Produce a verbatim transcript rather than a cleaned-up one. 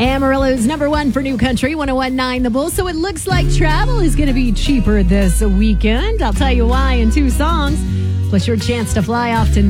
Amarillo's number one for New Country, one oh one point nine The Bull. So it looks like travel is going to be cheaper this weekend. I'll tell you why in two songs. Plus your chance to fly off to